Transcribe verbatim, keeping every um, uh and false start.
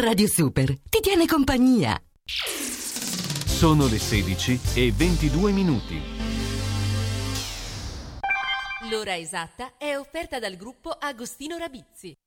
Radio Super ti tiene compagnia. Sono le sedici e ventidue minuti. L'ora esatta è offerta dal gruppo Agostino Rabizzi.